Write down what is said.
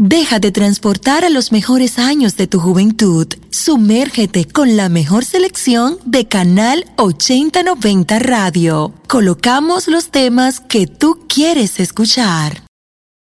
Deja de transportar a los mejores años de tu juventud. Sumérgete con la mejor selección de Canal 8090 Radio. Colocamos los temas que tú quieres escuchar.